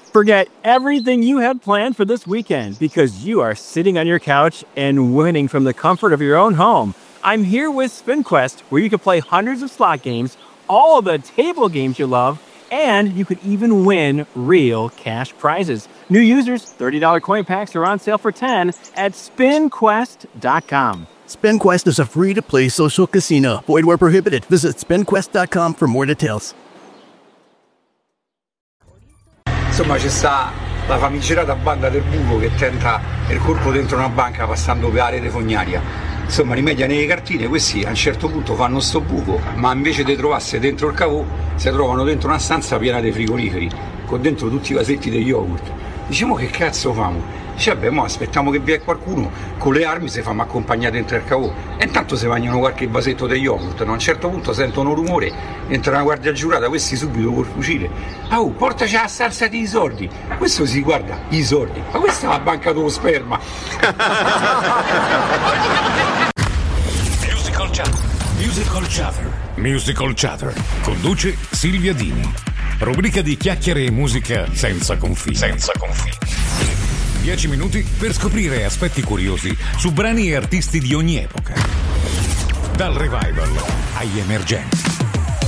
Forget everything you had planned for this weekend because you are sitting on your couch and winning from the comfort of your own home. I'm here with SpinQuest, where you can play hundreds of slot games, all of the table games you love, and you could even win real cash prizes. New users, $30 coin packs are on sale for $10 at SpinQuest.com. SpinQuest is a free-to-play social casino. Void where prohibited. Visit SpinQuest.com for more details. Insomma, c'è sta la famigerata banda del buco che tenta il colpo dentro una banca passando per la rete fognaria. Insomma, rimedia nelle cartine, questi a un certo punto fanno sto buco, ma invece di trovarsi dentro il cavò, si trovano dentro una stanza piena di frigoriferi, con dentro tutti i vasetti degli yogurt. Diciamo, che cazzo famo? Dice, vabbè, mo aspettiamo che vi è qualcuno con le armi, se fammo accompagnare dentro il cavò. E intanto si mangiano qualche vasetto degli yogurt, no? A un certo punto sentono rumore, entra una guardia giurata, questi subito col fucile. Oh, portaci la stanza dei soldi. Questo si guarda, i soldi. Ma questa è la banca dello sperma. Musical Chatter. Conduce Silvia Dini. Rubrica di chiacchiere e musica senza confini. 10 minuti per scoprire aspetti curiosi su brani e artisti di ogni epoca. Dal revival agli emergenti.